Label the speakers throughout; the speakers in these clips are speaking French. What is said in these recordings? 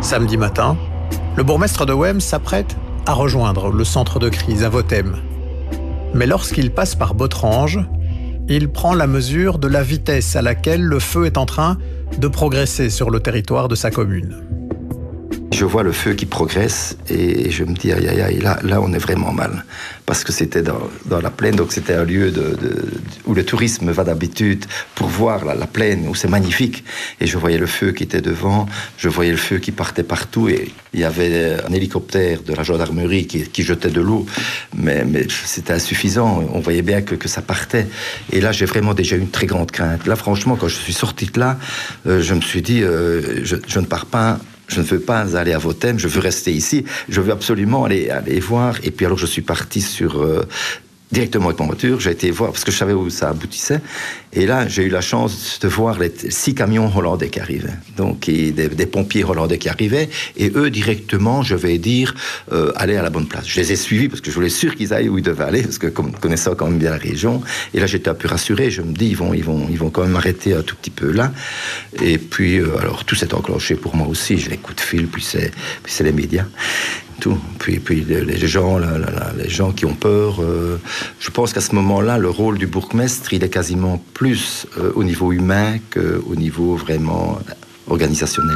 Speaker 1: Samedi matin, le bourgmestre de Wem s'apprête à rejoindre le centre de crise à Vothem. Mais lorsqu'il passe par Botrange, il prend la mesure de la vitesse à laquelle le feu est en train de progresser sur le territoire de sa commune.
Speaker 2: Je vois le feu qui progresse et je me dis, aïe, aïe, aïe, là on est vraiment mal. Parce que c'était dans la plaine, donc c'était un lieu où le tourisme va d'habitude pour voir la plaine, où c'est magnifique. Et je voyais le feu qui était devant, je voyais le feu qui partait partout. Et il y avait un hélicoptère de la gendarmerie qui jetait de l'eau, mais c'était insuffisant. On voyait bien que ça partait. Et là, j'ai vraiment déjà eu une très grande crainte. Là, franchement, quand je suis sorti de là, je me suis dit, je ne pars pas. Je ne veux pas aller à Vothem, je veux rester ici. Je veux absolument aller voir. Et puis alors, je suis parti directement avec ma voiture. J'ai été voir, parce que je savais où ça aboutissait. Et là, j'ai eu la chance de voir les 6 camions hollandais qui arrivaient. Donc, des pompiers hollandais qui arrivaient. Et eux, directement, je vais dire, aller à la bonne place. Je les ai suivis, parce que je voulais sûr qu'ils aillent où ils devaient aller, parce que connaissant quand même bien la région. Et là, j'étais un peu rassuré. Je me dis, ils vont quand même arrêter un tout petit peu là. Et puis, alors, tout s'est enclenché pour moi aussi. J'ai les coups de fil, puis c'est les médias. Tout. Puis les gens qui ont peur. Je pense qu'à ce moment-là, le rôle du bourgmestre, il est quasiment plus au niveau humain qu'au niveau vraiment organisationnel.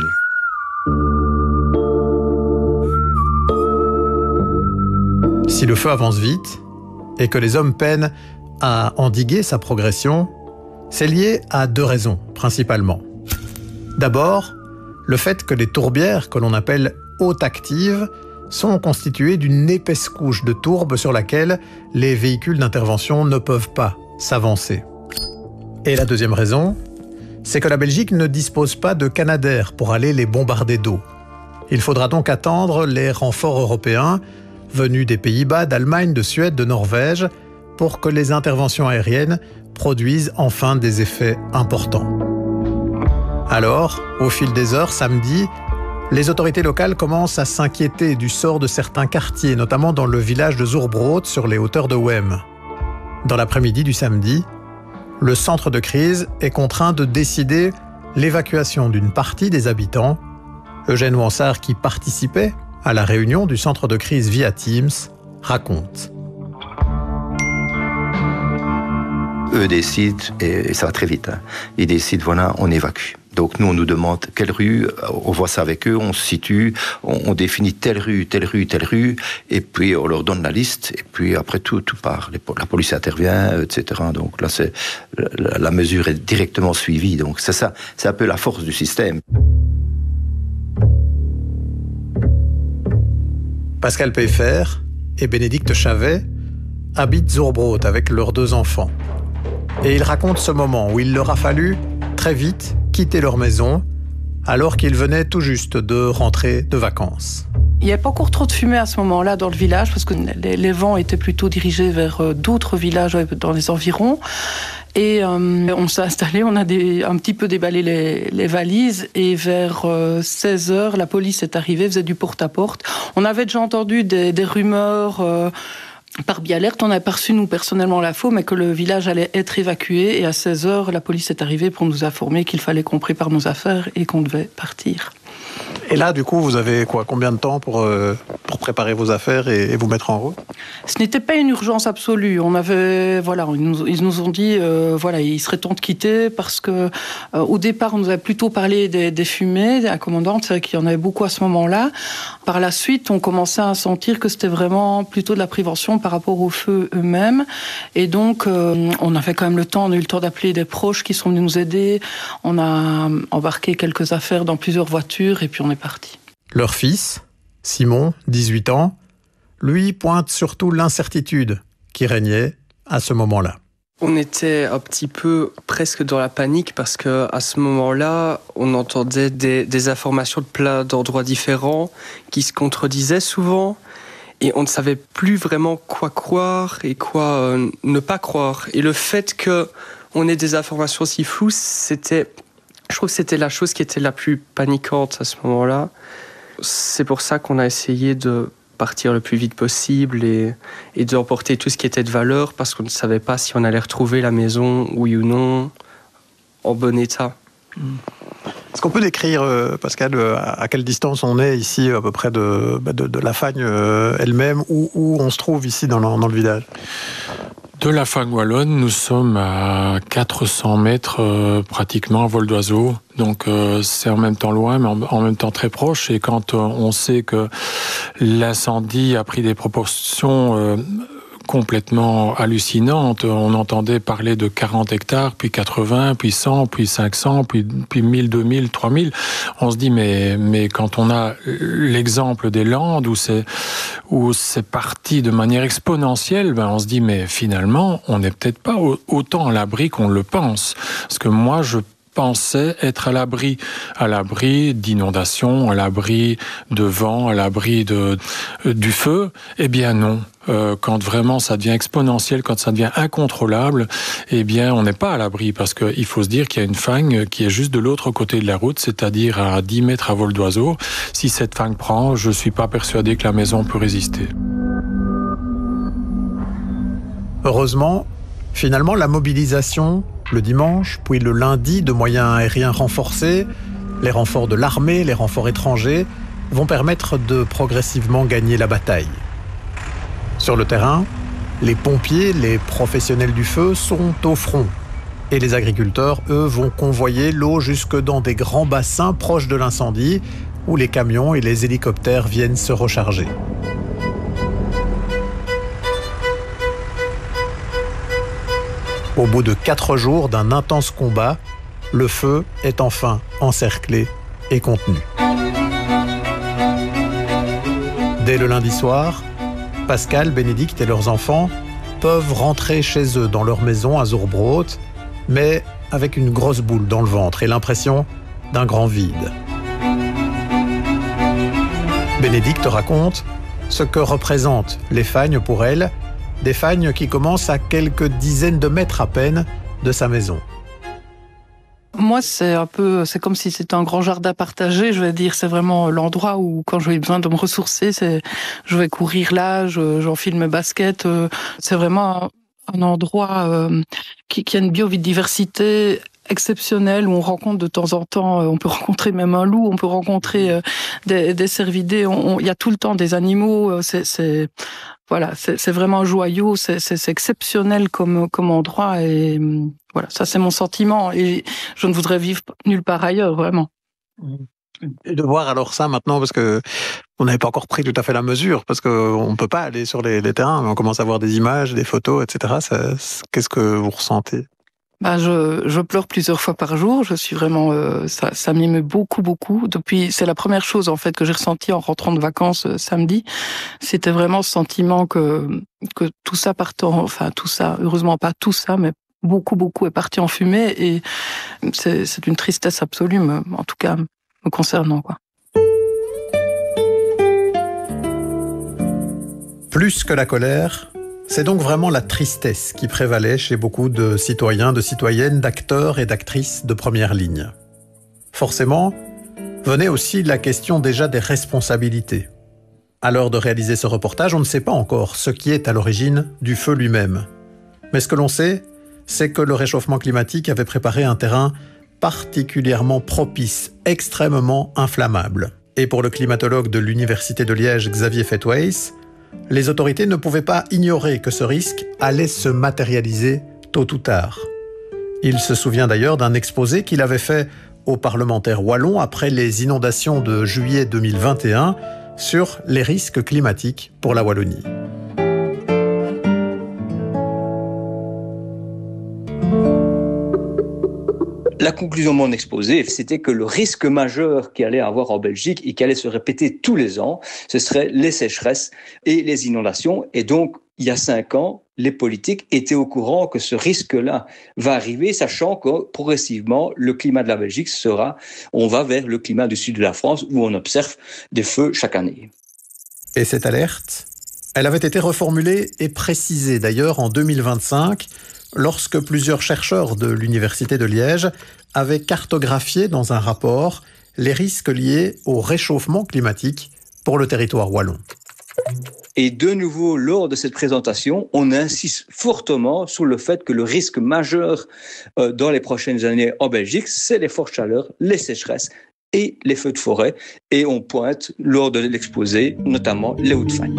Speaker 1: Si le feu avance vite et que les hommes peinent à endiguer sa progression, c'est lié à 2 raisons, principalement. D'abord, le fait que les tourbières, que l'on appelle haute active, sont constituées d'une épaisse couche de tourbe sur laquelle les véhicules d'intervention ne peuvent pas s'avancer. Et la deuxième raison, c'est que la Belgique ne dispose pas de canadair pour aller les bombarder d'eau. Il faudra donc attendre les renforts européens venus des Pays-Bas, d'Allemagne, de Suède, de Norvège, pour que les interventions aériennes produisent enfin des effets importants. Alors, au fil des heures, samedi, les autorités locales commencent à s'inquiéter du sort de certains quartiers, notamment dans le village de Zuurbrood sur les hauteurs de Wem. Dans l'après-midi du samedi, le centre de crise est contraint de décider l'évacuation d'une partie des habitants. Eugène Wansart, qui participait à la réunion du centre de crise via Teams, raconte.
Speaker 2: Eux décident, et ça va très vite, ils décident, voilà, on évacue. Donc nous, on nous demande quelle rue, on voit ça avec eux, on se situe, on définit telle rue, et puis on leur donne la liste, et puis après tout part. La police intervient, etc. Donc là, la mesure est directement suivie. Donc c'est ça, c'est un peu la force du système.
Speaker 1: Pascal Peffer et Bénédicte Chavet habitent Zuurbrood avec leurs 2 enfants. Et ils racontent ce moment où il leur a fallu, très vite, quitter leur maison, alors qu'ils venaient tout juste de rentrer de vacances.
Speaker 3: Il n'y avait pas encore trop de fumée à ce moment-là dans le village, parce que les vents étaient plutôt dirigés vers d'autres villages dans les environs. Et on s'est installé, on a un petit peu déballé les valises, et vers 16h, la police est arrivée, faisait du porte-à-porte. On avait déjà entendu des rumeurs... Par Bialert, on n'a pas reçu, nous, personnellement, l'info, mais que le village allait être évacué. Et à 16h, la police est arrivée pour nous informer qu'il fallait qu'on prépare nos affaires et qu'on devait partir.
Speaker 1: Et là, du coup, vous avez combien de temps pour préparer vos affaires et vous mettre en route ?
Speaker 3: Ce n'était pas une urgence absolue. On avait, ils nous ont dit, il serait temps de quitter parce que, au départ, on nous avait plutôt parlé des fumées, de la commandante, c'est vrai qu'il y en avait beaucoup à ce moment-là. Par la suite, on commençait à sentir que c'était vraiment plutôt de la prévention par rapport aux feux eux-mêmes. Et donc, on avait quand même le temps, on a eu le temps d'appeler des proches qui sont venus nous aider. On a embarqué quelques affaires dans plusieurs voitures et puis on est parti.
Speaker 1: Leur fils, Simon, 18 ans, lui pointe surtout l'incertitude qui régnait à ce moment-là.
Speaker 4: On était un petit peu presque dans la panique parce que à ce moment-là, on entendait des informations de plein d'endroits différents qui se contredisaient souvent et on ne savait plus vraiment quoi croire et quoi ne pas croire. Et le fait qu'on ait des informations si floues, je trouve que c'était la chose qui était la plus paniquante à ce moment-là. C'est pour ça qu'on a essayé de partir le plus vite possible et d'emporter tout ce qui était de valeur parce qu'on ne savait pas si on allait retrouver la maison, oui ou non, en bon état.
Speaker 1: Est-ce qu'on peut décrire, Pascal, à quelle distance on est ici, à peu près de la Fagne elle-même, où on se trouve ici dans le village ?
Speaker 5: De la Fagne wallonne, nous sommes à 400 mètres pratiquement à vol d'oiseau. Donc c'est en même temps loin, mais en même temps très proche. Et quand on sait que l'incendie a pris des proportions complètement hallucinantes, on entendait parler de 40 hectares, puis 80, puis 100, puis 500, puis 1000, 2000, 3000. On se dit, mais quand on a l'exemple des Landes, où c'est parti de manière exponentielle, on se dit, mais finalement, on n'est peut-être pas autant à l'abri qu'on le pense. Parce que moi, je pensais être à l'abri d'inondations, à l'abri de vent, à l'abri du feu. Eh bien non. Quand vraiment ça devient exponentiel, quand ça devient incontrôlable, eh bien on n'est pas à l'abri, parce qu'il faut se dire qu'il y a une fagne qui est juste de l'autre côté de la route, c'est-à-dire à 10 mètres à vol d'oiseau. Si cette fagne prend, je ne suis pas persuadé que la maison peut résister.
Speaker 1: Heureusement, finalement, la mobilisation, le dimanche, puis le lundi, de moyens aériens renforcés, les renforts de l'armée, les renforts étrangers, vont permettre de progressivement gagner la bataille. Sur le terrain, les pompiers, les professionnels du feu sont au front. Et les agriculteurs, eux, vont convoyer l'eau jusque dans des grands bassins proches de l'incendie, où les camions et les hélicoptères viennent se recharger. Au bout de 4 jours d'un intense combat, le feu est enfin encerclé et contenu. Dès le lundi soir, Pascal, Bénédicte et leurs enfants peuvent rentrer chez eux dans leur maison à Zurbrot, mais avec une grosse boule dans le ventre et l'impression d'un grand vide. Bénédicte raconte ce que représentent les fagnes pour elle, des fagnes qui commencent à quelques dizaines de mètres à peine de sa maison.
Speaker 3: Moi, c'est comme si c'était un grand jardin partagé, je vais dire. C'est vraiment l'endroit où, quand j'ai besoin de me ressourcer, je vais courir là, j'enfile mes baskets. C'est vraiment un endroit qui a une biodiversité exceptionnelle, où on rencontre de temps en temps, on peut rencontrer même un loup, on peut rencontrer des cervidés, il y a tout le temps des animaux, c'est vraiment un joyau, c'est exceptionnel comme endroit, et voilà, ça c'est mon sentiment, et je ne voudrais vivre nulle part ailleurs, vraiment.
Speaker 1: Et de voir alors ça maintenant, parce que on n'avait pas encore pris tout à fait la mesure, parce qu'on ne peut pas aller sur les terrains, mais on commence à voir des images, des photos, etc. Qu'est-ce que vous ressentez ?
Speaker 3: Je pleure plusieurs fois par jour. Je suis vraiment, ça m'émeut beaucoup. C'est la première chose en fait que j'ai ressentie en rentrant de vacances samedi. C'était vraiment ce sentiment que tout ça partant, enfin tout ça, heureusement pas tout ça, mais beaucoup est parti en fumée, et c'est une tristesse absolue, en tout cas me concernant, quoi.
Speaker 1: Plus que la colère, c'est donc vraiment la tristesse qui prévalait chez beaucoup de citoyens, de citoyennes, d'acteurs et d'actrices de première ligne. Forcément, venait aussi la question déjà des responsabilités. À l'heure de réaliser ce reportage, on ne sait pas encore ce qui est à l'origine du feu lui-même. Mais ce que l'on sait, c'est que le réchauffement climatique avait préparé un terrain particulièrement propice, extrêmement inflammable. Et pour le climatologue de l'Université de Liège, Xavier Fettweis, les autorités ne pouvaient pas ignorer que ce risque allait se matérialiser tôt ou tard. Il se souvient d'ailleurs d'un exposé qu'il avait fait aux parlementaires wallons après les inondations de juillet 2021 sur les risques climatiques pour la Wallonie.
Speaker 6: La conclusion de mon exposé, c'était que le risque majeur qu'il allait avoir en Belgique et qui allait se répéter tous les ans, ce serait les sécheresses et les inondations. Et donc, il y a 5 ans, les politiques étaient au courant que ce risque-là va arriver, sachant que progressivement, le climat de la Belgique on va vers le climat du sud de la France, où on observe des feux chaque année.
Speaker 1: Et cette alerte, elle avait été reformulée et précisée d'ailleurs en 2025, lorsque plusieurs chercheurs de l'Université de Liège avaient cartographié dans un rapport les risques liés au réchauffement climatique pour le territoire wallon.
Speaker 6: Et de nouveau, lors de cette présentation, on insiste fortement sur le fait que le risque majeur dans les prochaines années en Belgique, c'est les fortes chaleurs, les sécheresses et les feux de forêt. Et on pointe, lors de l'exposé, notamment les hauts-de-fagne.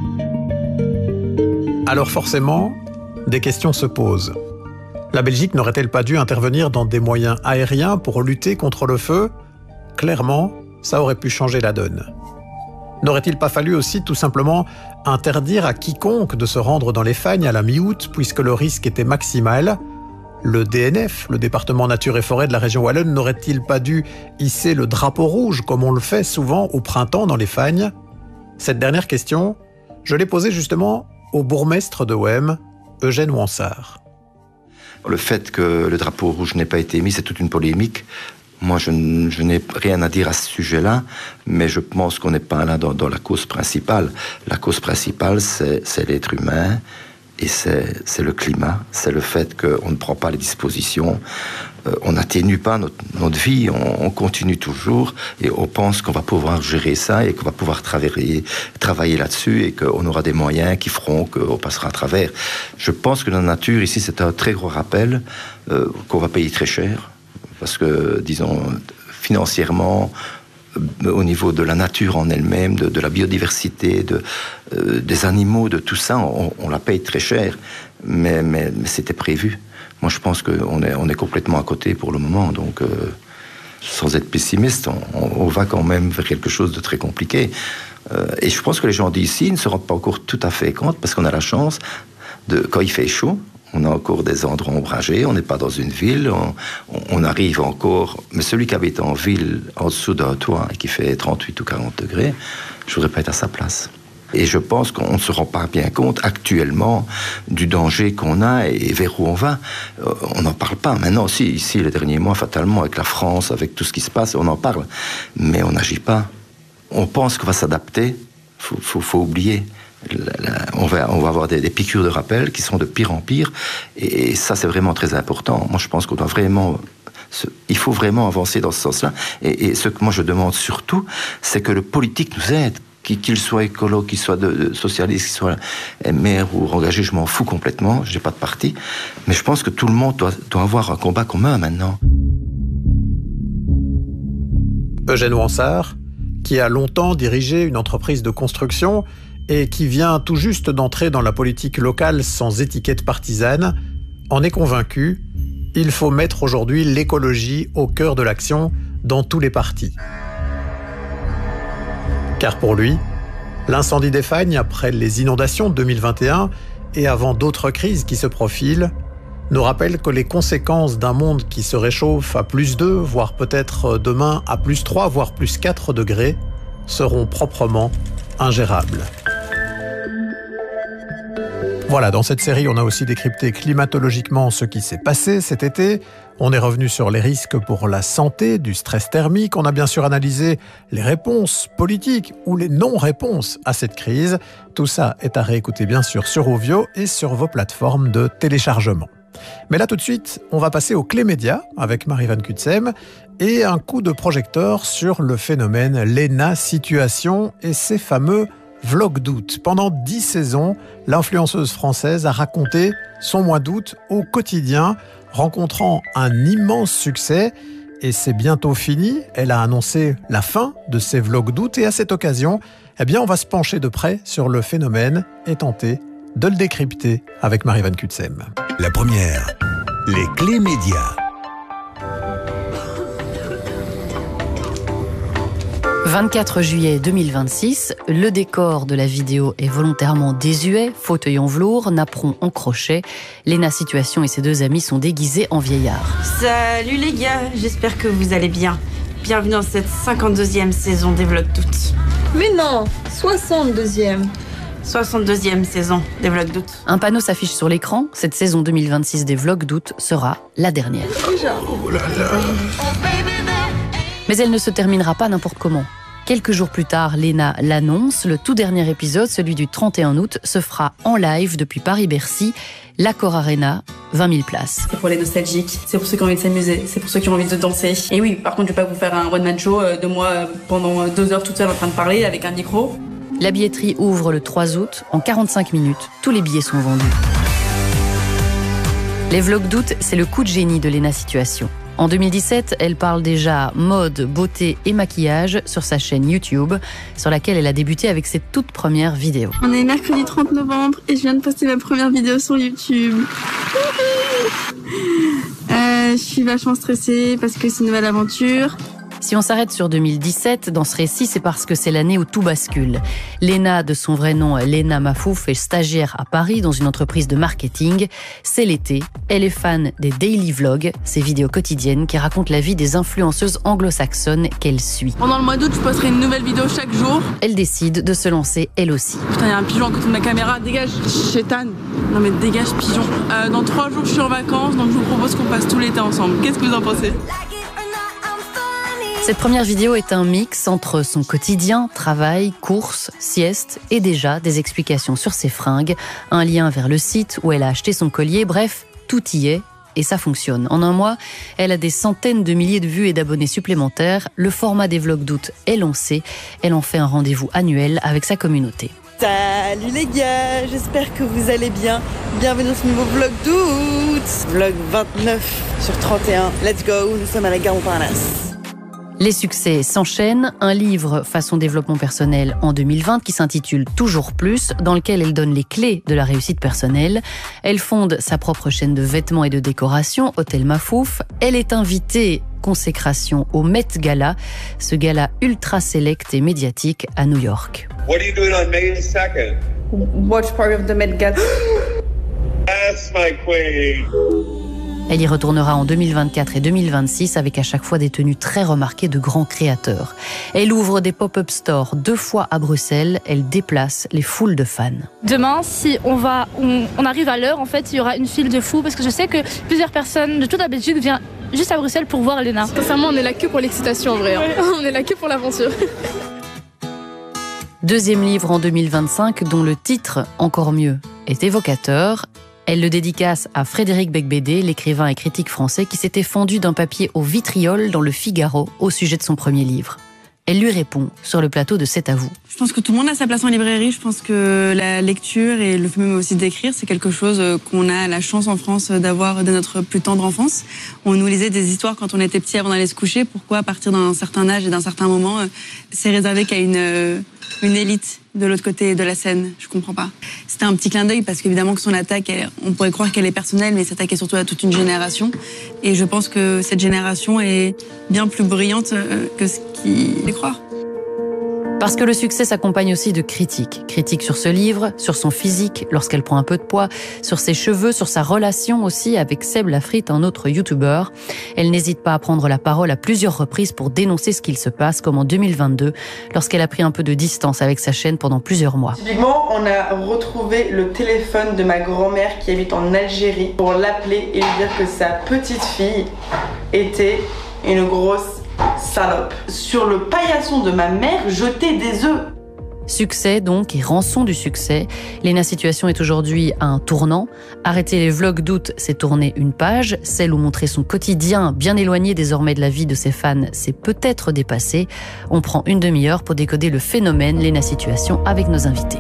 Speaker 1: Alors forcément, des questions se posent. La Belgique n'aurait-elle pas dû intervenir dans des moyens aériens pour lutter contre le feu ? Clairement, ça aurait pu changer la donne. N'aurait-il pas fallu aussi tout simplement interdire à quiconque de se rendre dans les fagnes à la mi-août puisque le risque était maximal ? Le DNF, le département nature et forêt de la région wallonne, n'aurait-il pas dû hisser le drapeau rouge comme on le fait souvent au printemps dans les fagnes ? Cette dernière question, je l'ai posée justement au bourgmestre de Wem, Eugène Wansart.
Speaker 2: Le fait que le drapeau rouge n'ait pas été émis, c'est toute une polémique. Moi, je n'ai rien à dire à ce sujet-là, mais je pense qu'on n'est pas là dans la cause principale. La cause principale, c'est l'être humain et c'est le climat. C'est le fait qu'on ne prend pas les dispositions, on n'atténue pas notre vie, on continue toujours et on pense qu'on va pouvoir gérer ça et qu'on va pouvoir travailler là-dessus et qu'on aura des moyens qui feront qu'on passera à travers. Je pense que la nature, ici, c'est un très gros rappel qu'on va payer très cher. Parce que, disons, financièrement, au niveau de la nature en elle-même, de la biodiversité, des animaux, de tout ça, on la paye très cher. Mais c'était prévu. Moi, je pense qu'on est complètement à côté pour le moment. Donc, sans être pessimiste, on va quand même vers quelque chose de très compliqué. Et je pense que les gens d'ici ne se rendent pas encore tout à fait compte, parce qu'on a la chance, quand il fait chaud, on a encore des endroits ombragés, on n'est pas dans une ville, on arrive encore... Mais celui qui habite en ville, en dessous d'un toit, et qui fait 38 ou 40 degrés, je ne voudrais pas être à sa place. Et je pense qu'on ne se rend pas bien compte actuellement du danger qu'on a et vers où on va. On n'en parle pas. Maintenant, si, ici, les derniers mois, fatalement, avec la France, avec tout ce qui se passe, on en parle. Mais on n'agit pas. On pense qu'on va s'adapter. Faut oublier. On va avoir des piqûres de rappel qui sont de pire en pire, et ça c'est vraiment très important. Moi je pense qu'on doit vraiment, il faut vraiment avancer dans ce sens-là, et ce que moi je demande surtout, c'est que le politique nous aide, qu'il soit écolo, qu'il soit socialiste, qu'il soit maire ou engagé, je m'en fous complètement, je n'ai pas de parti, mais je pense que tout le monde doit avoir un combat commun maintenant.
Speaker 1: Eugène Wansart, qui a longtemps dirigé une entreprise de construction et qui vient tout juste d'entrer dans la politique locale sans étiquette partisane, en est convaincu, il faut mettre aujourd'hui l'écologie au cœur de l'action dans tous les partis. Car pour lui, l'incendie des Fagnes après les inondations de 2021 et avant d'autres crises qui se profilent, nous rappelle que les conséquences d'un monde qui se réchauffe à plus 2, voire peut-être demain à plus 3, voire plus 4 degrés, seront proprement ingérables. Voilà, dans cette série, on a aussi décrypté climatologiquement ce qui s'est passé cet été. On est revenu sur les risques pour la santé, du stress thermique. On a bien sûr analysé les réponses politiques ou les non-réponses à cette crise. Tout ça est à réécouter bien sûr sur Rovio et sur vos plateformes de téléchargement. Mais là tout de suite, on va passer aux clés médias avec Marie-Van Cutsem et un coup de projecteur sur le phénomène Léna Situation et ses fameux vlog d'août. Pendant 10 saisons, l'influenceuse française a raconté son mois d'août au quotidien, rencontrant un immense succès. Et c'est bientôt fini. Elle a annoncé la fin de ses vlogs d'août. Et à cette occasion, on va se pencher de près sur le phénomène et tenter de le décrypter avec Marie-Van Cutsem.
Speaker 7: La première, les clés médias.
Speaker 8: 24 juillet 2026, le décor de la vidéo est volontairement désuet, fauteuil en velours, napperon en crochet. Léna Situation et ses deux amis sont déguisés en vieillards.
Speaker 9: Salut les gars, j'espère que vous allez bien. Bienvenue dans cette 52e saison des vlogs d'août.
Speaker 10: Mais non, 62e.
Speaker 9: 62e saison des vlogs d'août.
Speaker 8: Un panneau s'affiche sur l'écran. Cette saison 2026 des vlogs d'août sera la dernière.
Speaker 10: Oh là là.
Speaker 8: Mais elle ne se terminera pas n'importe comment. Quelques jours plus tard, Léna l'annonce, le tout dernier épisode, celui du 31 août, se fera en live depuis Paris-Bercy, l'Accor Arena, 20 000 places.
Speaker 9: C'est pour les nostalgiques, c'est pour ceux qui ont envie de s'amuser, c'est pour ceux qui ont envie de danser. Et oui, par contre, je vais pas vous faire un one-man show de moi pendant 2 heures toute seule en train de parler avec un micro.
Speaker 8: La billetterie ouvre le 3 août. En 45 minutes, tous les billets sont vendus. Les vlogs d'août, c'est le coup de génie de Léna Situation. En 2017, elle parle déjà mode, beauté et maquillage sur sa chaîne YouTube, sur laquelle elle a débuté avec ses toutes premières vidéos.
Speaker 11: On est mercredi 30 novembre et je viens de poster ma première vidéo sur YouTube. Je suis vachement stressée parce que c'est une nouvelle aventure.
Speaker 8: Si on s'arrête sur 2017, dans ce récit, c'est parce que c'est l'année où tout bascule. Léna, de son vrai nom Léna Mafouf, est stagiaire à Paris dans une entreprise de marketing. C'est l'été. Elle est fan des daily vlogs, ces vidéos quotidiennes qui racontent la vie des influenceuses anglo-saxonnes qu'elle suit.
Speaker 11: Pendant le mois d'août, je posterai une nouvelle vidéo chaque jour.
Speaker 8: Elle décide de se lancer elle aussi.
Speaker 11: Putain, il y a un pigeon à côté de ma caméra. Dégage, chétane. Non mais dégage, pigeon. Dans 3 jours, je suis en vacances, donc je vous propose qu'on passe tout l'été ensemble. Qu'est-ce que vous en pensez ?
Speaker 8: Cette première vidéo est un mix entre son quotidien, travail, courses, sieste et déjà des explications sur ses fringues, un lien vers le site où elle a acheté son collier, bref, tout y est et ça fonctionne. En un mois, elle a des centaines de milliers de vues et d'abonnés supplémentaires. Le format des vlogs d'août est lancé. Elle en fait un rendez-vous annuel avec sa communauté.
Speaker 12: Salut les gars, j'espère que vous allez bien. Bienvenue dans ce nouveau vlog d'août. Vlog 29 sur 31. Let's go, nous sommes à la gare Montparnasse.
Speaker 8: Les succès s'enchaînent. Un livre façon développement personnel en 2020 qui s'intitule Toujours plus, dans lequel elle donne les clés de la réussite personnelle. Elle fonde sa propre chaîne de vêtements et de décoration, Hôtel Mafouf. Elle est invitée, consécration au Met Gala, ce gala ultra sélect et médiatique à New York.
Speaker 13: What are you doing on May 2nd?
Speaker 12: Watch part of the Met Gala.
Speaker 13: That's my queen.
Speaker 8: Elle y retournera en 2024 et 2026 avec à chaque fois des tenues très remarquées de grands créateurs. Elle ouvre des pop-up stores 2 fois à Bruxelles. Elle déplace les foules de fans.
Speaker 14: Demain, si on arrive à l'heure, en fait, il y aura une file de fous parce que je sais que plusieurs personnes de toute la Belgique viennent juste à Bruxelles pour voir Léna.
Speaker 11: Sincèrement, on est là que pour l'excitation en vrai. Ouais. On est là que pour l'aventure.
Speaker 8: Deuxième livre en 2025 dont le titre, encore mieux, est évocateur. Elle le dédicace à Frédéric Becbédé, l'écrivain et critique français qui s'était fendu d'un papier au vitriol dans le Figaro au sujet de son premier livre. Elle lui répond sur le plateau de C'est à vous.
Speaker 11: Je pense que tout le monde a sa place en librairie. Je pense que la lecture et le fait même aussi d'écrire, c'est quelque chose qu'on a la chance en France d'avoir dès notre plus tendre enfance. On nous lisait des histoires quand on était petit avant d'aller se coucher. Pourquoi, à partir d'un certain âge et d'un certain moment, c'est réservé qu'à une élite de l'autre côté de la scène? Je comprends pas. C'était un petit clin d'œil parce qu'évidemment que son attaque, on pourrait croire qu'elle est personnelle, mais s'attaquait surtout à toute une génération. Et je pense que cette génération est bien plus brillante que ce qu'il fait croire.
Speaker 8: Parce que le succès s'accompagne aussi de critiques. Critiques sur ce livre, sur son physique lorsqu'elle prend un peu de poids, sur ses cheveux, sur sa relation aussi avec Seb Lafrite, un autre youtubeur. Elle n'hésite pas à prendre la parole à plusieurs reprises pour dénoncer ce qu'il se passe, comme en 2022, lorsqu'elle a pris un peu de distance avec sa chaîne pendant plusieurs mois.
Speaker 12: Typiquement, on a retrouvé le téléphone de ma grand-mère qui habite en Algérie pour l'appeler et lui dire que sa petite fille était une grosse salope. Sur le paillasson de ma mère, jeter des œufs.
Speaker 8: Succès donc et rançon du succès. Léna Situation est aujourd'hui à un tournant. Arrêter les vlogs d'août, c'est tourner une page. Celle où montrer son quotidien, bien éloigné désormais de la vie de ses fans, c'est peut-être dépassé. On prend une demi-heure pour décoder le phénomène Léna Situation avec nos invités.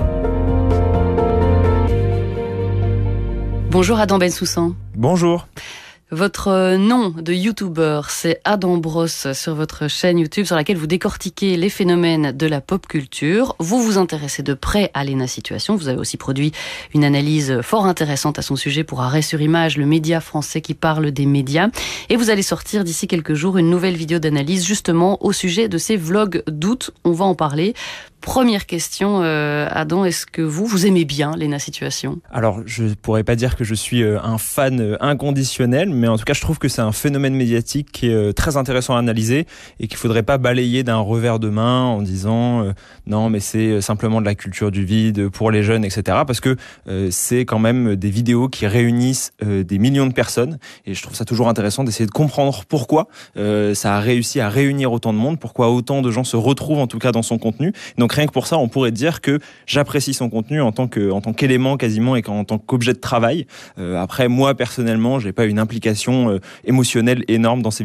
Speaker 8: Bonjour Adam Bensoussan.
Speaker 15: Bonjour.
Speaker 8: Votre nom de youtubeur, c'est Adam Bross sur votre chaîne YouTube sur laquelle vous décortiquez les phénomènes de la pop culture. Vous vous intéressez de près à Léna Situation. Vous avez aussi produit une analyse fort intéressante à son sujet pour Arrêt sur Image, le média français qui parle des médias. Et vous allez sortir d'ici quelques jours une nouvelle vidéo d'analyse justement au sujet de ces vlogs d'août. On va en parler. Première question, Adam, est-ce que vous aimez bien Léna Situation?
Speaker 15: Alors, je pourrais pas dire que je suis un fan inconditionnel, mais en tout cas, je trouve que c'est un phénomène médiatique qui est très intéressant à analyser et qu'il faudrait pas balayer d'un revers de main en disant non, mais c'est simplement de la culture du vide pour les jeunes, etc. Parce que c'est quand même des vidéos qui réunissent des millions de personnes et je trouve ça toujours intéressant d'essayer de comprendre pourquoi ça a réussi à réunir autant de monde, pourquoi autant de gens se retrouvent en tout cas dans son contenu. Donc rien que pour ça, on pourrait dire que j'apprécie son contenu en tant qu'élément quasiment et en tant qu'objet de travail. Après, moi personnellement, j'ai pas une implication émotionnelle énorme dans ces vidéos.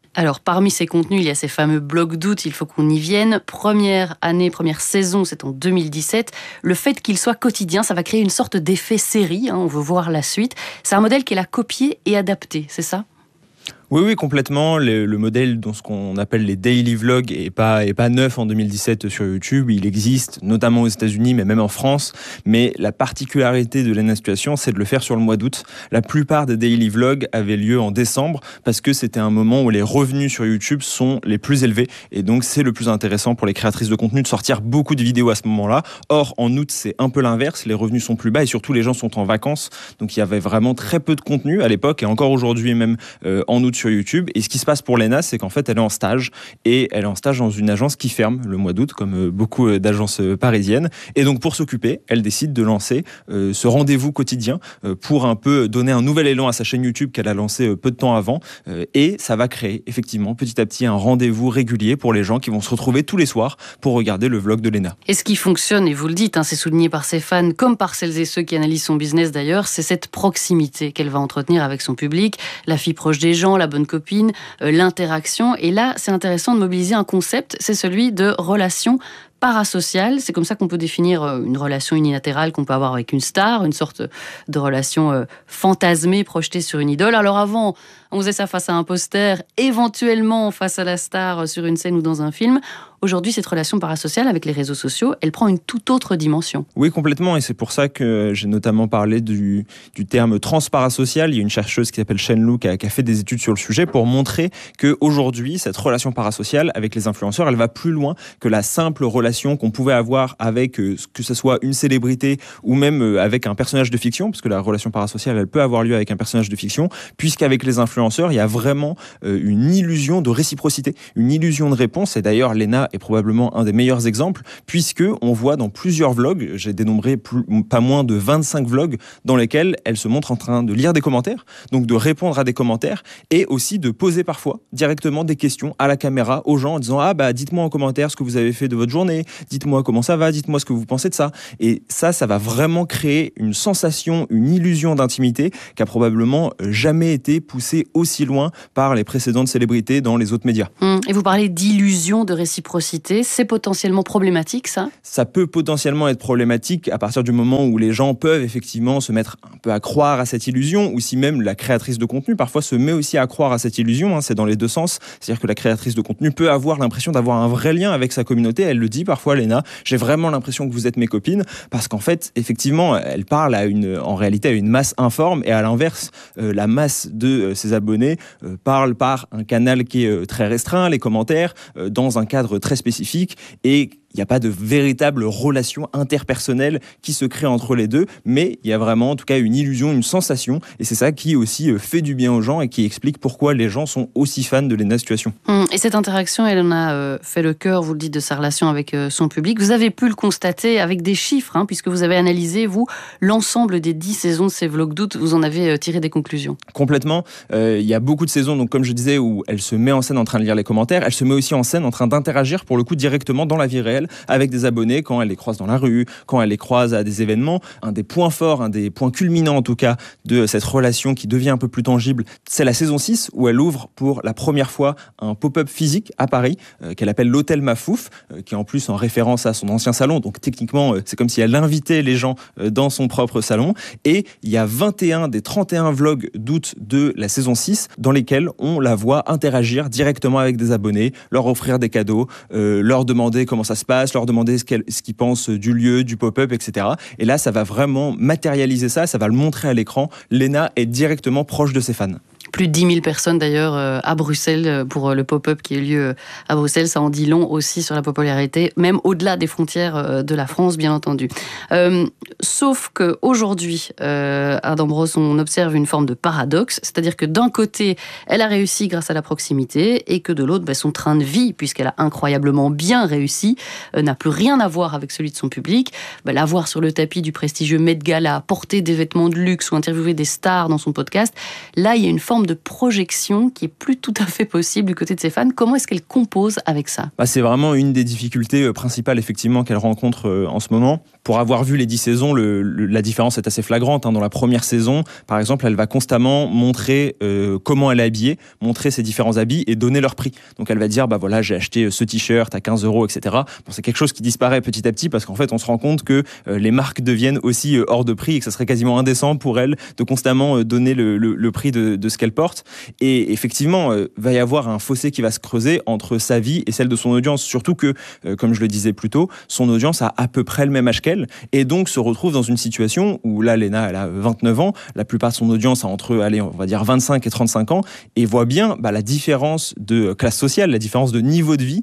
Speaker 8: Alors, parmi ces contenus, il y a ces fameux blogs d'août, il faut qu'on y vienne. Première saison, c'est en 2017. Le fait qu'il soit quotidien, ça va créer une sorte d'effet série, on veut voir la suite. C'est un modèle qu'elle a copié et adapté, c'est ça ?
Speaker 15: Oui, complètement. Le modèle dans ce qu'on appelle les daily vlogs est pas neuf en 2017 sur YouTube. Il existe notamment aux États-Unis, mais même en France. Mais la particularité de Lena Situation, c'est de le faire sur le mois d'août. La plupart des daily vlogs avaient lieu en décembre parce que c'était un moment où les revenus sur YouTube sont les plus élevés. Et donc, c'est le plus intéressant pour les créatrices de contenu de sortir beaucoup de vidéos à ce moment-là. Or, en août, c'est un peu l'inverse. Les revenus sont plus bas et surtout, les gens sont en vacances. Donc, il y avait vraiment très peu de contenu à l'époque et encore aujourd'hui, même en août sur YouTube. Et ce qui se passe pour Lena, c'est qu'en fait, elle est en stage et elle est en stage dans une agence qui ferme le mois d'août, comme beaucoup d'agences parisiennes. Et donc, pour s'occuper, elle décide de lancer ce rendez-vous quotidien pour un peu donner un nouvel élan à sa chaîne YouTube qu'elle a lancée peu de temps avant. Et ça va créer effectivement petit à petit un rendez-vous régulier pour les gens qui vont se retrouver tous les soirs pour regarder le vlog de Lena.
Speaker 8: Et ce qui fonctionne, et vous le dites, c'est souligné par ses fans comme par celles et ceux qui analysent son business d'ailleurs, c'est cette proximité qu'elle va entretenir avec son public, la fille proche des gens, la bonne copine, l'interaction. Et là, c'est intéressant de mobiliser un concept, c'est celui de relation parasociale. C'est comme ça qu'on peut définir une relation unilatérale qu'on peut avoir avec une star, une sorte de relation fantasmée, projetée sur une idole. Alors avant, on faisait ça face à un poster, éventuellement face à la star sur une scène ou dans un film. Aujourd'hui, cette relation parasociale avec les réseaux sociaux, elle prend une toute autre dimension.
Speaker 15: Oui, complètement. Et c'est pour ça que j'ai notamment parlé du terme transparasocial. Il y a une chercheuse qui s'appelle Shen Lu qui a fait des études sur le sujet pour montrer qu'aujourd'hui, cette relation parasociale avec les influenceurs, elle va plus loin que la simple relation qu'on pouvait avoir avec, que ce soit une célébrité ou même avec un personnage de fiction, parce que la relation parasociale, elle peut avoir lieu avec un personnage de fiction, puisqu'avec les influenceurs, il y a vraiment une illusion de réciprocité, une illusion de réponse. Et d'ailleurs, Lena est probablement un des meilleurs exemples, puisque on voit dans plusieurs vlogs, j'ai dénombré pas moins de 25 vlogs dans lesquels elle se montre en train de lire des commentaires, donc de répondre à des commentaires et aussi de poser parfois directement des questions à la caméra aux gens en disant dites-moi en commentaire ce que vous avez fait de votre journée, dites-moi comment ça va, dites-moi ce que vous pensez de ça. Et ça va vraiment créer une sensation, une illusion d'intimité qui a probablement jamais été poussée aussi loin par les précédentes célébrités dans les autres médias.
Speaker 8: Et vous parlez d'illusion de réciprocité. C'est potentiellement problématique, ça ?
Speaker 15: Ça peut potentiellement être problématique à partir du moment où les gens peuvent effectivement se mettre un peu à croire à cette illusion, ou si même la créatrice de contenu parfois se met aussi à croire à cette illusion. C'est dans les deux sens. C'est-à-dire que la créatrice de contenu peut avoir l'impression d'avoir un vrai lien avec sa communauté. Elle le dit parfois, Lena, j'ai vraiment l'impression que vous êtes mes copines, parce qu'en fait, effectivement, elle parle en réalité à une masse informe, et à l'inverse, la masse de ses abonnés parle par un canal qui est très restreint, les commentaires, dans un cadre très spécifique, et il n'y a pas de véritable relation interpersonnelle qui se crée entre les deux, mais il y a vraiment en tout cas une illusion, une sensation, et c'est ça qui aussi fait du bien aux gens et qui explique pourquoi les gens sont aussi fans de Lena Situation.
Speaker 8: Et cette interaction, elle en a fait le cœur, vous le dites, de sa relation avec son public. Vous avez pu le constater avec des chiffres, puisque vous avez analysé, vous, l'ensemble des 10 saisons de ces vlogs d'août, vous en avez tiré des conclusions.
Speaker 15: Complètement. Il y a beaucoup de saisons, donc comme je disais, où elle se met en scène en train de lire les commentaires, elle se met aussi en scène en train d'interagir pour le coup directement dans la vie réelle avec des abonnés quand elle les croise dans la rue, quand elle les croise à des événements. Un des points forts, un des points culminants en tout cas de cette relation qui devient un peu plus tangible, c'est la saison 6 où elle ouvre pour la première fois un pop-up physique à Paris qu'elle appelle l'Hôtel Mafouf, qui est en plus en référence à son ancien salon. Donc techniquement, c'est comme si elle invitait les gens dans son propre salon. Et il y a 21 des 31 vlogs d'août de la saison 6 dans lesquels on la voit interagir directement avec des abonnés, leur offrir des cadeaux, leur demander comment ça se passe, leur demander ce qu'ils pensent du lieu, du pop-up, etc. Et là, ça va vraiment matérialiser ça va le montrer à l'écran. Lena est directement proche de ses fans.
Speaker 8: Plus de 10 000 personnes d'ailleurs à Bruxelles pour le pop-up qui a eu lieu à Bruxelles. Ça en dit long aussi sur la popularité, même au-delà des frontières de la France, bien entendu. Sauf qu'aujourd'hui, à Dambros, on observe une forme de paradoxe, c'est-à-dire que d'un côté, elle a réussi grâce à la proximité, et que de l'autre, son train de vie, puisqu'elle a incroyablement bien réussi, n'a plus rien à voir avec celui de son public. La voir sur le tapis du prestigieux Met Gala, porter des vêtements de luxe ou interviewer des stars dans son podcast, là, il y a une forme de projection qui est plus tout à fait possible du côté de ses fans. Comment est-ce qu'elle compose avec ça ?
Speaker 15: C'est vraiment une des difficultés principales, effectivement, qu'elle rencontre en ce moment. Pour avoir vu les 10 saisons, la différence est assez flagrante. Dans la première saison, par exemple, elle va constamment montrer comment elle est habillée, montrer ses différents habits et donner leur prix. Donc elle va dire, voilà, j'ai acheté ce t-shirt à 15 €, etc. C'est quelque chose qui disparaît petit à petit parce qu'en fait, on se rend compte que les marques deviennent aussi hors de prix et que ça serait quasiment indécent pour elle de constamment donner le prix de ce qu'elle porte. Et effectivement, va y avoir un fossé qui va se creuser entre sa vie et celle de son audience. Surtout que, comme je le disais plus tôt, son audience a à peu près le même âge qu'elle et donc se retrouve dans une situation où là, Léna, elle a 29 ans, la plupart de son audience a entre, on va dire 25 et 35 ans et voit bien la différence de classe sociale, la différence de niveau de vie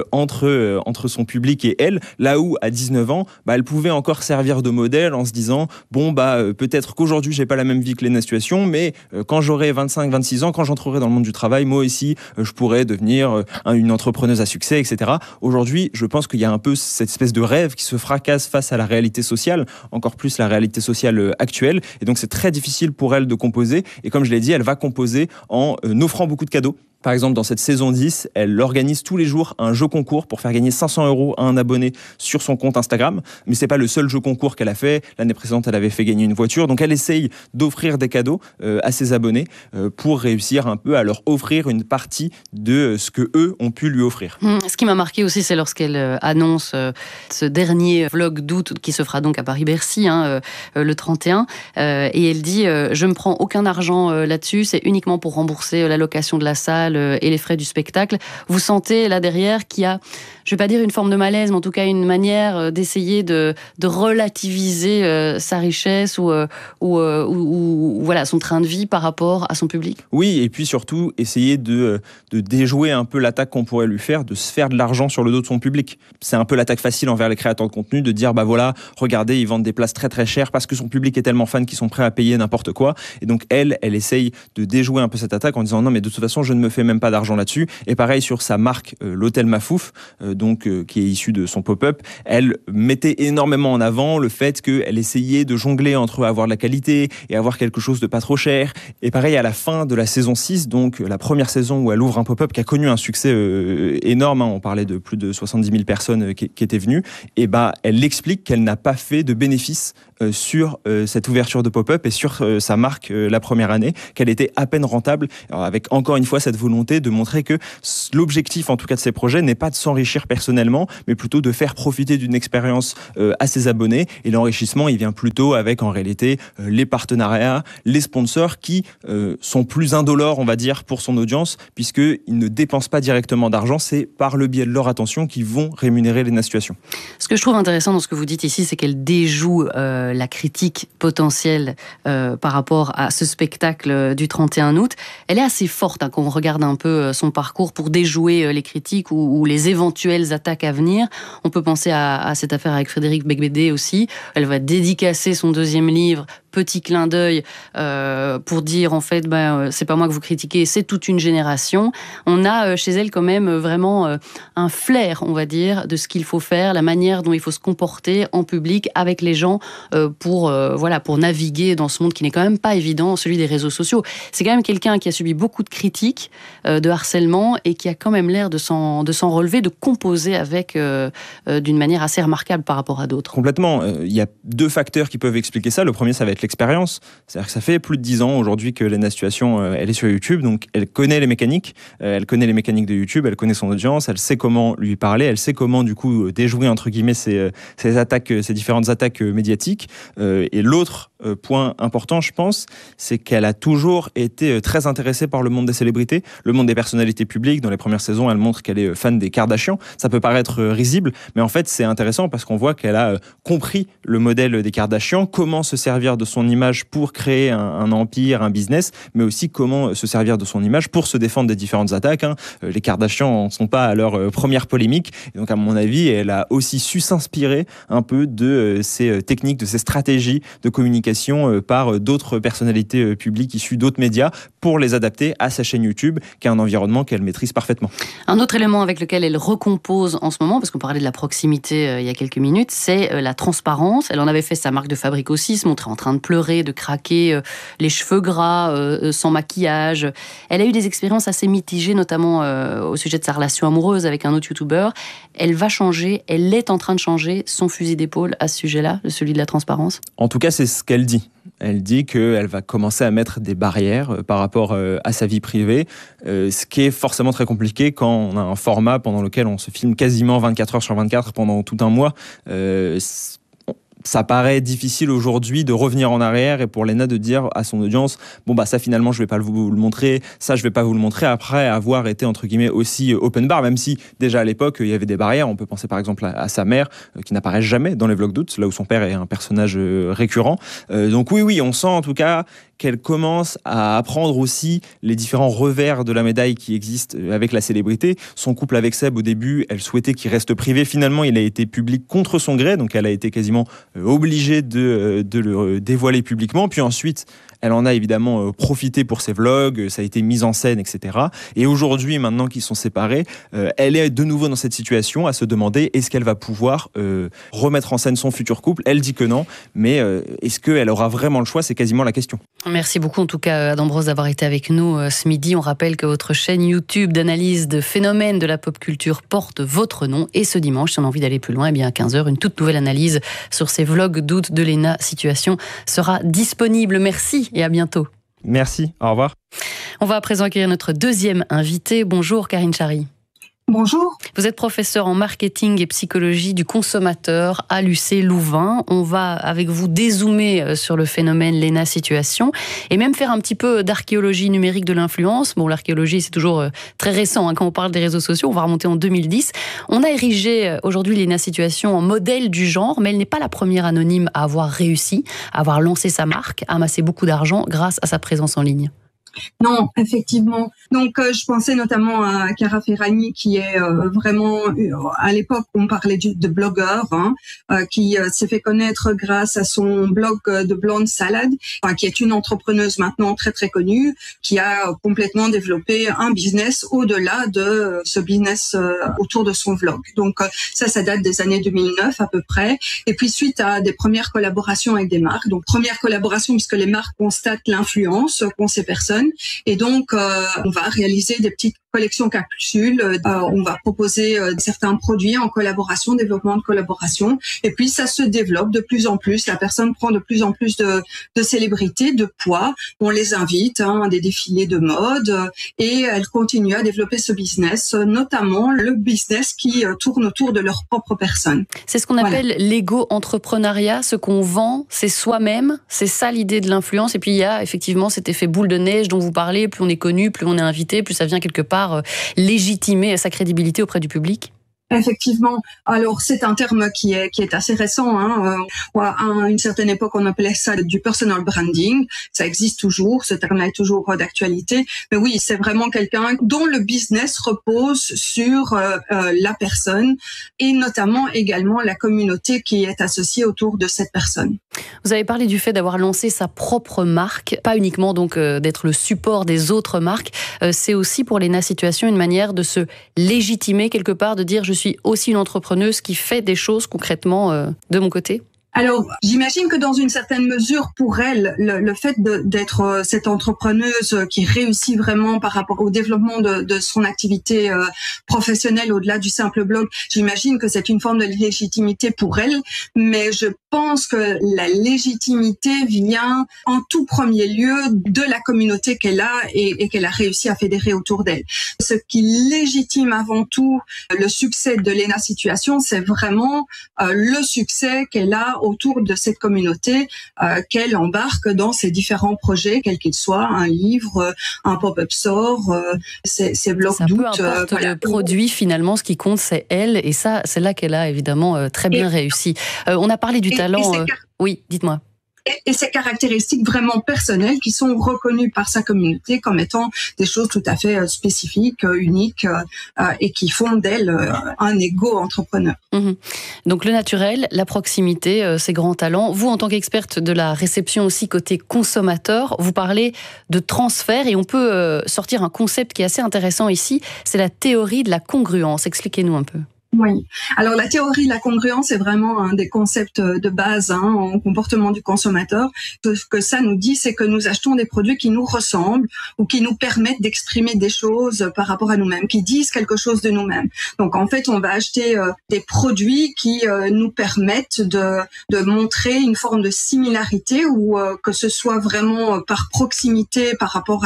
Speaker 15: entre son public et elle, là où à 19 ans, elle pouvait encore servir de modèle en se disant peut-être qu'aujourd'hui j'ai pas la même vie que Léna Situation, mais quand j'aurai 25-26 ans, quand j'entrerai dans le monde du travail, moi aussi je pourrais devenir une entrepreneuse à succès, etc. Aujourd'hui, je pense qu'il y a un peu cette espèce de rêve qui se fracasse face à la réalité sociale, encore plus la réalité sociale actuelle, et donc c'est très difficile pour elle de composer, et comme je l'ai dit, elle va composer en offrant beaucoup de cadeaux. Par exemple, dans cette saison 10, elle organise tous les jours un jeu concours pour faire gagner 500 € à un abonné sur son compte Instagram. Mais c'est pas le seul jeu concours qu'elle a fait. L'année précédente, elle avait fait gagner une voiture. Donc, elle essaye d'offrir des cadeaux à ses abonnés pour réussir un peu à leur offrir une partie de ce que eux ont pu lui offrir.
Speaker 8: Ce qui m'a marqué aussi, c'est lorsqu'elle annonce ce dernier vlog d'août qui se fera donc à Paris-Bercy, le 31. Et elle dit « Je ne prends aucun argent là-dessus. C'est uniquement pour rembourser la location de la salle et les frais du spectacle ». Vous sentez là derrière qu'il y a, je ne vais pas dire une forme de malaise, mais en tout cas une manière d'essayer de relativiser sa richesse ou voilà, son train de vie par rapport à son public.
Speaker 15: Oui, et puis surtout essayer de déjouer un peu l'attaque qu'on pourrait lui faire, de se faire de l'argent sur le dos de son public. C'est un peu l'attaque facile envers les créateurs de contenu, de dire voilà, regardez, ils vendent des places très très chères parce que son public est tellement fan qu'ils sont prêts à payer n'importe quoi. Et donc elle essaye de déjouer un peu cette attaque en disant non, mais de toute façon, je ne me fais même pas d'argent là-dessus. Et pareil sur sa marque, l'hôtel Mafouf, qui est issu de son pop-up, elle mettait énormément en avant le fait qu'elle essayait de jongler entre avoir de la qualité et avoir quelque chose de pas trop cher. Et pareil à la fin de la saison 6, donc la première saison où elle ouvre un pop-up qui a connu un succès énorme, on parlait de plus de 70 000 personnes qui étaient venues, et elle explique qu'elle n'a pas fait de bénéfice sur cette ouverture de pop-up et sur sa marque la première année, qu'elle était à peine rentable, alors avec encore une fois cette volonté de montrer que l'objectif en tout cas de ces projets n'est pas de s'enrichir personnellement, mais plutôt de faire profiter d'une expérience à ses abonnés, et l'enrichissement il vient plutôt avec en réalité les partenariats, les sponsors qui sont plus indolores on va dire pour son audience, puisqu'ils ne dépensent pas directement d'argent, c'est par le biais de leur attention qu'ils vont rémunérer Léna Situation.
Speaker 8: Ce que je trouve intéressant dans ce que vous dites ici, c'est qu'elle déjoue la critique potentielle par rapport à ce spectacle du 31 août. Elle est assez forte quand on regarde un peu son parcours pour déjouer les critiques ou les éventuelles attaques à venir. On peut penser à cette affaire avec Frédéric Becbédé aussi. Elle va dédicacer son deuxième livre, petit clin d'œil, pour dire en fait, c'est pas moi que vous critiquez, c'est toute une génération. On a chez elle quand même vraiment un flair, on va dire, de ce qu'il faut faire, la manière dont il faut se comporter en public avec les gens pour naviguer dans ce monde qui n'est quand même pas évident, celui des réseaux sociaux. C'est quand même quelqu'un qui a subi beaucoup de critiques, de harcèlement, et qui a quand même l'air de s'en relever, de composer avec d'une manière assez remarquable par rapport à d'autres.
Speaker 15: Complètement. Il y a deux facteurs qui peuvent expliquer ça. Le premier, ça va être l'expérience. C'est-à-dire que ça fait plus de 10 ans aujourd'hui que Léna Situation, elle est sur YouTube, donc elle connaît les mécaniques. Elle connaît les mécaniques de YouTube, elle connaît son audience, elle sait comment lui parler, elle sait comment du coup déjouer entre guillemets ces différentes attaques médiatiques. Et l'autre point important, je pense, c'est qu'elle a toujours été très intéressée par le monde des célébrités, le monde des personnalités publiques. Dans les premières saisons, elle montre qu'elle est fan des Kardashians. Ça peut paraître risible, mais en fait, c'est intéressant parce qu'on voit qu'elle a compris le modèle des Kardashians, comment se servir de son image pour créer un empire, un business, mais aussi comment se servir de son image pour se défendre des différentes attaques. Les Kardashians ne sont pas à leur première polémique. Et donc, à mon avis, elle a aussi su s'inspirer un peu de ces techniques, de ces stratégies de communication modifications par d'autres personnalités publiques issues d'autres médias pour les adapter à sa chaîne YouTube, qui est un environnement qu'elle maîtrise parfaitement.
Speaker 8: Un autre élément avec lequel elle recompose en ce moment, parce qu'on parlait de la proximité il y a quelques minutes, c'est la transparence. Elle en avait fait sa marque de fabrique aussi, se montrer en train de pleurer, de craquer, les cheveux gras, sans maquillage. Elle a eu des expériences assez mitigées, notamment au sujet de sa relation amoureuse avec un autre youtubeur. Elle va changer, elle est en train de changer son fusil d'épaule à ce sujet-là, celui de la transparence.
Speaker 15: En tout cas, c'est ce qu'elle dit. Elle dit qu'elle va commencer à mettre des barrières par rapport à sa vie privée, ce qui est forcément très compliqué quand on a un format pendant lequel on se filme quasiment 24 heures sur 24 pendant tout un mois. Ça paraît difficile aujourd'hui de revenir en arrière et pour Léna de dire à son audience ça finalement je vais pas vous le montrer, ça je vais pas vous le montrer, après avoir été entre guillemets aussi open bar, même si déjà à l'époque il y avait des barrières. On peut penser par exemple à sa mère qui n'apparaît jamais dans les vlogs d'août, là où son père est un personnage récurrent. Donc oui, on sent en tout cas qu'elle commence à apprendre aussi les différents revers de la médaille qui existent avec la célébrité. Son couple avec Seb, au début, elle souhaitait qu'il reste privé. Finalement, il a été public contre son gré, donc elle a été quasiment obligée de le dévoiler publiquement. Puis ensuite, elle en a évidemment profité pour ses vlogs, ça a été mis en scène, etc. Et aujourd'hui, maintenant qu'ils sont séparés, elle est de nouveau dans cette situation à se demander est-ce qu'elle va pouvoir remettre en scène son futur couple. Elle dit que non, mais est-ce qu'elle aura vraiment le choix? C'est quasiment la question.
Speaker 8: Merci beaucoup en tout cas Adam Brosse d'avoir été avec nous ce midi. On rappelle que votre chaîne YouTube d'analyse de phénomènes de la pop culture porte votre nom. Et ce dimanche, si on a envie d'aller plus loin, à 15h, une toute nouvelle analyse sur ces vlogs d'août de Léna Situation sera disponible. Merci et à bientôt.
Speaker 15: Merci, au revoir.
Speaker 8: On va à présent accueillir notre deuxième invitée. Bonjour Karine Chary.
Speaker 16: Bonjour.
Speaker 8: Vous êtes professeure en marketing et psychologie du consommateur à l'UC Louvain. On va avec vous dézoomer sur le phénomène Léna Situation et même faire un petit peu d'archéologie numérique de l'influence. Bon, l'archéologie, c'est toujours très récent quand on parle des réseaux sociaux. On va remonter en 2010. On a érigé aujourd'hui Léna Situation en modèle du genre, mais elle n'est pas la première anonyme à avoir réussi, à avoir lancé sa marque, à amasser beaucoup d'argent grâce à sa présence en ligne.
Speaker 16: Non, effectivement. Donc, je pensais notamment à Cara Ferragni, qui est vraiment, à l'époque, on parlait de blogueur, qui s'est fait connaître grâce à son blog de Blonde Salad, qui est une entrepreneuse maintenant très très connue, qui a complètement développé un business au-delà de ce business autour de son vlog. Donc, ça date des années 2009 à peu près. Et puis, suite à des premières collaborations avec des marques, donc première collaboration puisque les marques constatent l'influence qu'ont ces personnes. Et donc, on va réaliser des petites collections capsules, on va proposer certains produits en collaboration, développement de collaboration, et puis ça se développe de plus en plus, la personne prend de plus en plus de célébrités, de poids, on les invite à des défilés de mode, et elle continue à développer ce business, notamment le business qui tourne autour de leur propre personne.
Speaker 8: C'est ce qu'on appelle l'égo-entrepreneuriat, ce qu'on vend, c'est soi-même, c'est ça l'idée de l'influence, et puis il y a effectivement cet effet boule de neige dont vous parlez, plus on est connu, plus on est invité, plus ça vient quelque part légitimer sa crédibilité auprès du public.
Speaker 16: Effectivement. Alors, c'est un terme qui est assez récent. À une certaine époque, on appelait ça du personal branding. Ça existe toujours. Ce terme-là est toujours d'actualité. Mais oui, c'est vraiment quelqu'un dont le business repose sur la personne et notamment également la communauté qui est associée autour de cette personne.
Speaker 8: Vous avez parlé du fait d'avoir lancé sa propre marque, pas uniquement donc d'être le support des autres marques. C'est aussi pour Léna Situation une manière de se légitimer quelque part, de dire je suis aussi une entrepreneuse qui fait des choses concrètement de mon côté.
Speaker 16: Alors, j'imagine que dans une certaine mesure, pour elle, le fait d'être cette entrepreneuse qui réussit vraiment par rapport au développement de son activité professionnelle au-delà du simple blog, j'imagine que c'est une forme de légitimité pour elle, mais je pense que la légitimité vient en tout premier lieu de la communauté qu'elle a et qu'elle a réussi à fédérer autour d'elle. Ce qui légitime avant tout le succès de Léna Situation, c'est vraiment le succès qu'elle a autour de cette communauté qu'elle embarque dans ses différents projets, quels qu'ils soient, un livre, un pop-up store, ses blogs d'août.
Speaker 8: Peu importe le produit, finalement, ce qui compte, c'est elle, et ça, c'est là qu'elle a évidemment très bien réussi. On a parlé du talent. Oui, dites-moi.
Speaker 16: et ces caractéristiques vraiment personnelles qui sont reconnues par sa communauté comme étant des choses tout à fait spécifiques, uniques et qui font d'elle un égo-entrepreneur.
Speaker 8: Donc le naturel, la proximité, ces grands talents. Vous, en tant qu'experte de la réception aussi côté consommateur, vous parlez de transfert et on peut sortir un concept qui est assez intéressant ici, c'est la théorie de la congruence. Expliquez-nous un peu.
Speaker 16: Oui. Alors la théorie de la congruence est vraiment un des concepts de base en comportement du consommateur. Ce que ça nous dit, c'est que nous achetons des produits qui nous ressemblent ou qui nous permettent d'exprimer des choses par rapport à nous-mêmes, qui disent quelque chose de nous-mêmes. Donc en fait, on va acheter des produits qui nous permettent de montrer une forme de similarité ou que ce soit vraiment par proximité par rapport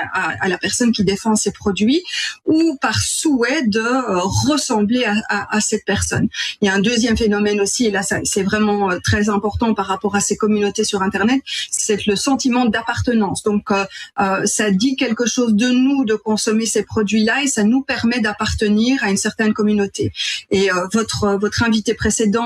Speaker 16: à la personne qui défend ces produits ou par souhait de ressembler à cette personne. Il y a un deuxième phénomène aussi, et là c'est vraiment très important par rapport à ces communautés sur Internet, c'est le sentiment d'appartenance. Donc ça dit quelque chose de nous de consommer ces produits-là et ça nous permet d'appartenir à une certaine communauté. Et votre invité précédent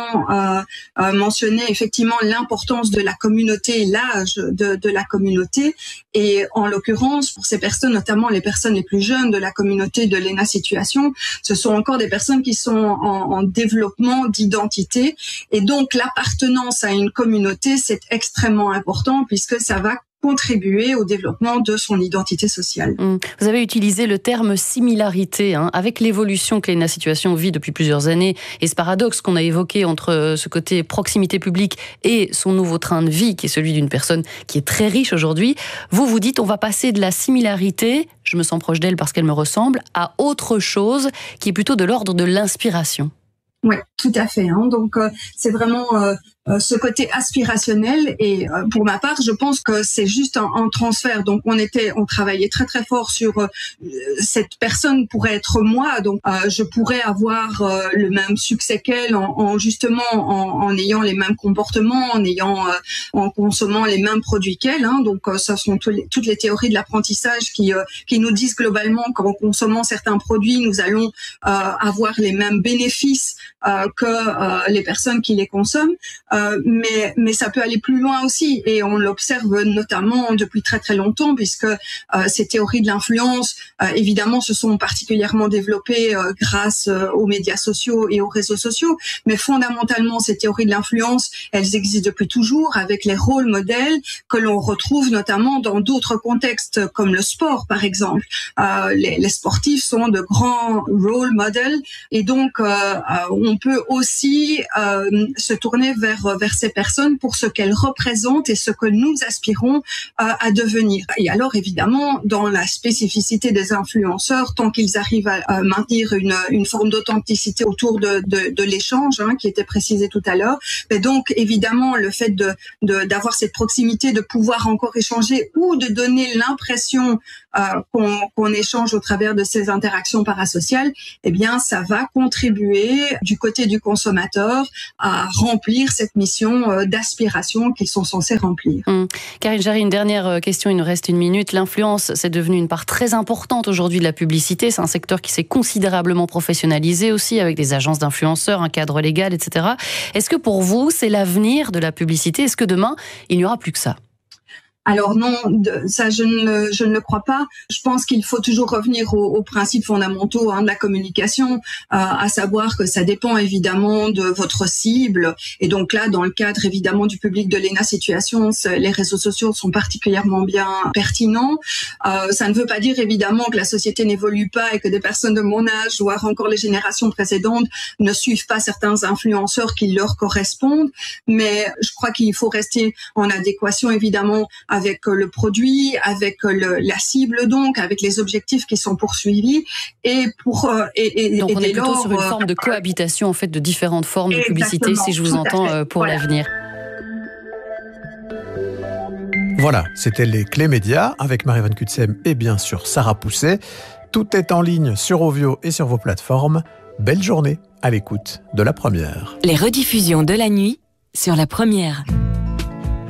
Speaker 16: mentionnait effectivement l'importance de la communauté et l'âge de la communauté. Et en l'occurrence, pour ces personnes, notamment les personnes les plus jeunes de la communauté de l'ENA Situation, ce sont encore des personnes qui sont en développement d'identité. Et donc, l'appartenance à une communauté, c'est extrêmement important puisque ça va contribuer au développement de son identité sociale.
Speaker 8: Vous avez utilisé le terme similarité, avec l'évolution que l'ENA Situation vit depuis plusieurs années et ce paradoxe qu'on a évoqué entre ce côté proximité publique et son nouveau train de vie qui est celui d'une personne qui est très riche aujourd'hui. Vous dites on va passer de la similarité, je me sens proche d'elle parce qu'elle me ressemble, à autre chose qui est plutôt de l'ordre de l'inspiration.
Speaker 16: Oui, tout à fait. Donc, c'est vraiment ce côté aspirationnel. Et pour ma part, je pense que c'est juste un transfert. Donc, on travaillait très très fort sur cette personne pourrait être moi. Donc, je pourrais avoir le même succès qu'elle en ayant les mêmes comportements, en consommant les mêmes produits qu'elle. Donc, ça sont toutes les théories de l'apprentissage qui nous disent globalement qu'en consommant certains produits, nous allons avoir les mêmes bénéfices que les personnes qui les consomment, mais ça peut aller plus loin aussi et on l'observe notamment depuis très très longtemps puisque ces théories de l'influence évidemment se sont particulièrement développées grâce aux médias sociaux et aux réseaux sociaux, mais fondamentalement ces théories de l'influence elles existent depuis toujours avec les rôles modèles que l'on retrouve notamment dans d'autres contextes comme le sport par exemple. Les sportifs sont de grands role models et donc on peut aussi se tourner vers ces personnes pour ce qu'elles représentent et ce que nous aspirons à devenir. Et alors évidemment, dans la spécificité des influenceurs, tant qu'ils arrivent à maintenir une forme d'authenticité autour de l'échange, qui était précisé tout à l'heure, mais donc évidemment le fait d'avoir cette proximité, de pouvoir encore échanger ou de donner l'impression qu'on échange au travers de ces interactions parasociales, eh bien ça va contribuer du côté du consommateur à remplir cette mission d'aspiration qu'ils sont censés remplir.
Speaker 8: Karine Jarry, une dernière question, il nous reste 1 minute. L'influence, c'est devenu une part très importante aujourd'hui de la publicité. C'est un secteur qui s'est considérablement professionnalisé aussi avec des agences d'influenceurs, un cadre légal, etc. Est-ce que pour vous, c'est l'avenir de la publicité ? Est-ce que demain, il n'y aura plus que ça ?
Speaker 16: Alors non, ça je ne le crois pas. Je pense qu'il faut toujours revenir aux principes fondamentaux de la communication, à savoir que ça dépend évidemment de votre cible. Et donc là, dans le cadre évidemment du public de l'ENA Situation, les réseaux sociaux sont particulièrement bien pertinents. Ça ne veut pas dire évidemment que la société n'évolue pas et que des personnes de mon âge, voire encore les générations précédentes, ne suivent pas certains influenceurs qui leur correspondent. Mais je crois qu'il faut rester en adéquation évidemment avec le produit, avec la cible donc, avec les objectifs qui sont poursuivis et donc
Speaker 8: on est plutôt sur une forme de cohabitation en fait de différentes formes de publicité si je vous entends pour l'avenir.
Speaker 1: Voilà, c'était les clés médias avec Marie-Van Cutsem et bien sûr Sarah Pousset. Tout est en ligne sur Ovio et sur vos plateformes. Belle journée à l'écoute de La Première.
Speaker 17: Les rediffusions de la nuit sur La Première.